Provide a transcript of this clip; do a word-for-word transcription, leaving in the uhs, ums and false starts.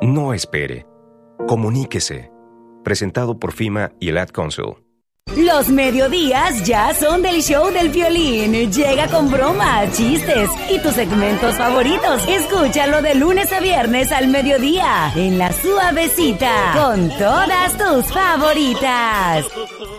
No espere. Comuníquese. Presentado por FIMA y el Ad Council. Los mediodías ya son del show del violín. Llega con bromas, chistes y tus segmentos favoritos. Escúchalo de lunes a viernes al mediodía en La Suavecita con todas tus favoritas.